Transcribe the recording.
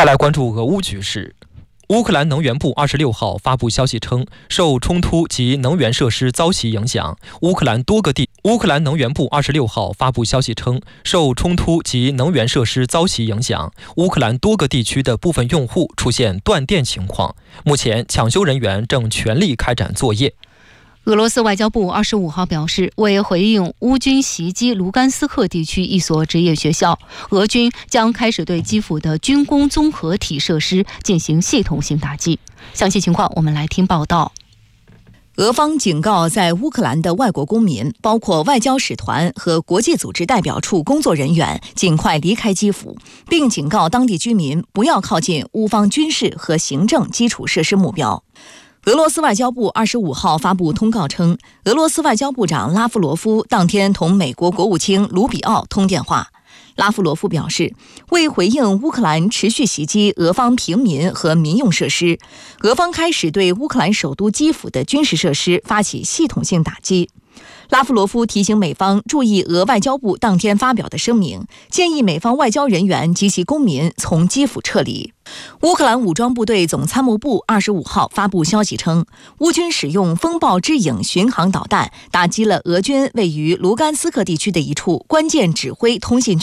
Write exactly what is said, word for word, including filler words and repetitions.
再来关注俄乌局势。乌克兰能源部二十六号发布消息称，受冲突及能源设施遭袭影响，乌克兰多个地乌克兰能源部二十六号发布消息称，受冲突及能源设施遭袭影响，乌克兰多个地区的部分用户出现断电情况，目前抢修人员正全力开展作业。 俄罗斯外交部二十五号表示，为回应乌军袭击卢甘斯克地区一所职业学校，俄军将开始对基辅的军工综合体设施进行系统性打击。详细情况我们来听报道。 俄方警告在乌克兰的外国公民，包括外交使团和国际组织代表处工作人员，尽快离开基辅，并警告当地居民不要靠近乌方军事和行政基础设施目标。俄罗斯外交部二十五号发布通告称，俄罗斯外交部长拉夫罗夫当天同美国国务卿卢比奥通电话。拉夫罗夫表示，为回应乌克兰持续袭击俄方平民和民用设施，俄方开始对乌克兰首都基辅的军事设施发起系统性打击。拉夫罗夫提醒美方注意俄外交部当天发表的声明，建议美方外交人员及其公民从基辅撤离。乌克兰武装部队总参谋部二十五号发布消息称，乌军使用风暴之影巡航导弹打击了俄军位于卢甘斯克地区的一处关键指挥通信